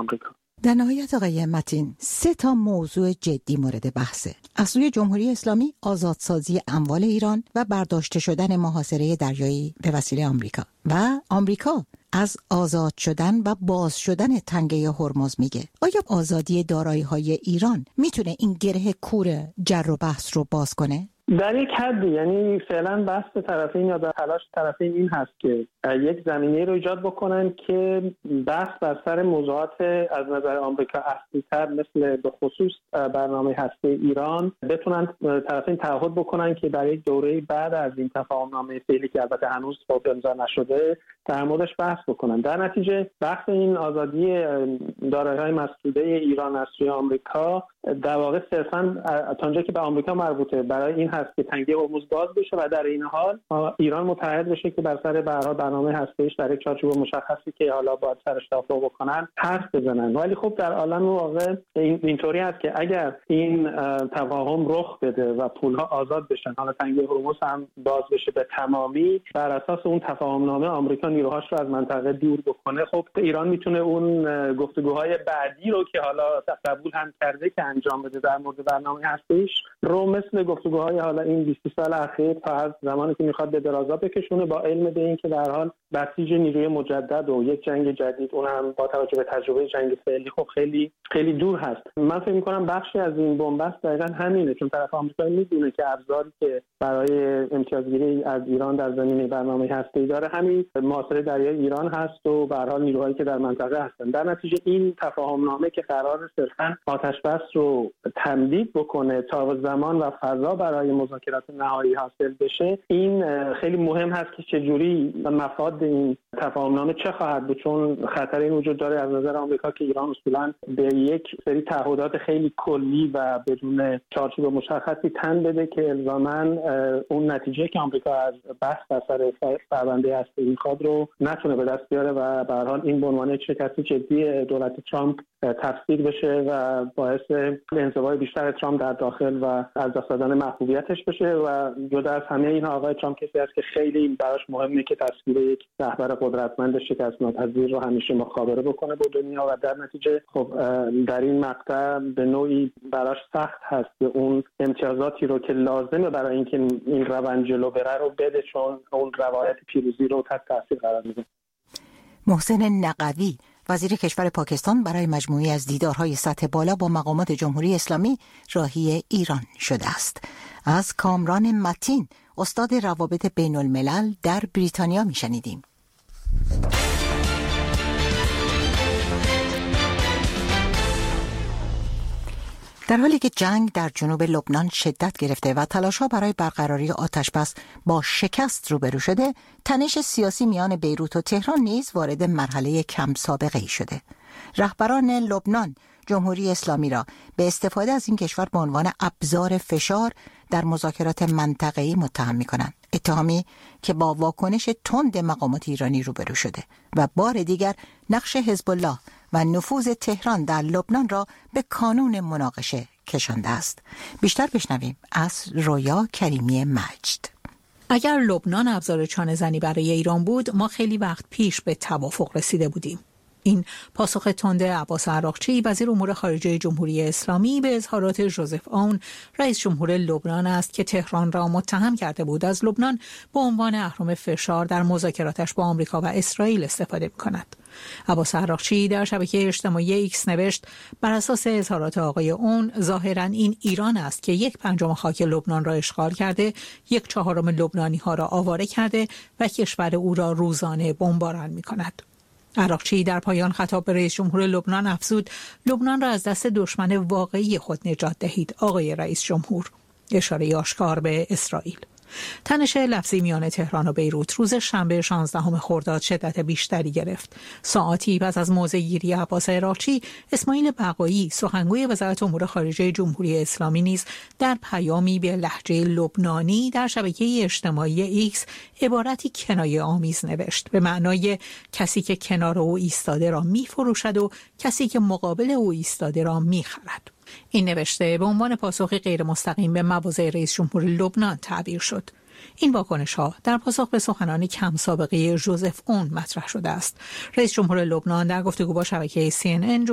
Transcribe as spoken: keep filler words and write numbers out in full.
آمریکا. در نهایت آقای متین، سه تا موضوع جدی مورد بحثه. از سوی جمهوری اسلامی آزادسازی اموال ایران و برداشته شدن محاصره دریایی به وسیله آمریکا و آمریکا از آزاد شدن و باز شدن تنگه هرمز میگه. آیا آزادی دارایی‌های ایران میتونه این گره کور جر و بحث رو باز کنه؟ در یک حدی، یعنی فعلا بحث طرفین یا در تلاش طرفین این هست که یک زمینه رو ایجاد بکنن که بحث بر سر موضوعات از نظر آمریکا اصلی‌تر مثل به خصوص برنامه هسته ایران بتونن طرفین تعهد بکنن که در یک دوره بعد از این تفاهم‌نامه فعلی که البته هنوز امضا نشده در موردش بحث بکنن. در نتیجه بحث این آزادی دارایی‌های مسدوده ایران از سوی آمریکا در واقع صرفاً تا اونجایی که به آمریکا مربوطه برای این هست که تنگه هرمز باز بشه و در این حال ایران متحد بشه که بر سر برنامه هسته‌ایش در یک چارچوب مشخصی که حالا باید سرش توافق بکنن حرف بزنن. ولی خب در عالم واقع اینطوری است که اگر این تفاهم رخ بده و پولها آزاد بشن، حالا تنگه هرمز هم باز بشه به تمامی، بر اساس اون تفاهمنامه آمریکا نیروهاش رو از منطقه دور بکنه، خب ایران میتونه اون گفتگوهای بعدی رو که حالا قبول هم کرده که انجام بده در مورد برنامه هسته‌ایش رو مثل گفتگوهای حالا این بیست سال اخیر تا از زمانی که میخواد به درازا بکشونه، با علم به این که در حال بسیج نیروی مجدد و یک جنگ جدید، اون هم با توجه به تجربه جنگ فعلی، خب خیلی خیلی دور هست. من فکر می‌کنم بخشی از این بنبست دقیقاً همینه، چون طرف آمریکا میدونه که ابزاری که برای امتیازگیری از ایران در زمینه برنامه هسته‌ای داره همین محاصره دریایی ایران هست و به هر حال نیروهایی که در منطقه هستن. در نتیجه این تفاهمنامه که قرار صرفاً آتش بس رو تمدید بکنه تا زمان و فضا برای مذاکرات نهایی حاصل بشه، این خیلی مهم هست که چجوری مفاد این تفاهمنامه چه خواهد بود، چون خطر این وجود داره از نظر آمریکا که ایران اصولاً به یک سری تعهدات خیلی کلی و بدون چارچوب مشخصی تن بده که الزاماً اون نتیجه که آمریکا از بحث بر سر پرونده هسته‌ای میخواد رو نتونه به دست بیاره و به هر حال این به عنوان یک شکست جدی دولت ترامپ تفسیر بشه و باعث انزوای بیشتر ترامپ در داخل و از دست دادن محبوبیتش بشه. و جدا از همه این آقای ترامپ کسی است که خیلی براش مهمه که تصویر یک رهبر قدرتمند شکست ناپذیر رو همیشه مخابره بکنه با دنیا و در نتیجه خب در این مقطع به نوعی براش سخت هست که اون امتیازاتی رو که لازمه برای اینکه این روند جلو بره رو بده، چون اون روایت پیروزی رو تحت تاثیر قرار میده. محسن نقوی وزیر کشور پاکستان برای مجموعی از دیدارهای سطح بالا با مقامات جمهوری اسلامی راهی ایران شده است. از کامران متین استاد روابط بین الملل در بریتانیا میشنیدیم. در حالی که جنگ در جنوب لبنان شدت گرفته و تلاش‌ها برای برقراری آتش‌بس با شکست روبرو شده، تنش سیاسی میان بیروت و تهران نیز وارد مرحله کم سابقه‌ای شده. رهبران لبنان جمهوری اسلامی را به استفاده از این کشور به عنوان ابزار فشار در مذاکرات منطقه‌ای متهم می‌کنند، اتهامی که با واکنش تند مقامات ایرانی روبرو شده و بار دیگر نقش حزب الله و نفوذ تهران در لبنان را به کانون مناقشه کشانده است. بیشتر بشنویم از رویا کریمی مجد. اگر لبنان ابزار چانه زنی برای ایران بود، ما خیلی وقت پیش به توافق رسیده بودیم. این پاسخ تند عباس عراقچی وزیر امور خارجه جمهوری اسلامی به اظهارات ژوزف اون رئیس جمهور لبنان است که تهران را متهم کرده بود از لبنان به عنوان اهرم فشار در مذاکراتش با آمریکا و اسرائیل استفاده می‌کند. عباس عراقچی در شبکه اجتماعی ایکس نوشت بر اساس اظهارات آقای اون ظاهراً این ایران است که یک پنجم خاک لبنان را اشغال کرده، یک چهارم لبنانی ها را آواره کرده و کشور او را روزانه بمباران می‌کند. عراقچی در پایان خطاب به رئیس جمهور لبنان افزود لبنان را از دست دشمن واقعی خود نجات دهید آقای رئیس جمهور، اشاره آشکار به اسرائیل. تنش لفظی میان تهران و بیروت روز شنبه شانزدهم خرداد شدت بیشتری گرفت. ساعتی پس از موضع‌گیری عباس عراقچی، اسماعیل بقایی سخنگوی وزارت امور خارجه جمهوری اسلامی نیز در پیامی به لهجه لبنانی در شبکه اجتماعی ایکس عبارتی کنایه آمیز نوشت به معنای کسی که کنار او ایستاده را می‌فروشد و کسی که مقابل او ایستاده را می‌خرد. این نوشته به عنوان پاسخ غیر مستقیم به مواضع رئیس جمهور لبنان تعبیر شد. این واکنش‌ها در پاسخ به سخنان کم سابقه ژوزف اون مطرح شده است. رئیس جمهور لبنان در گفتگو با شبکه سی ان ان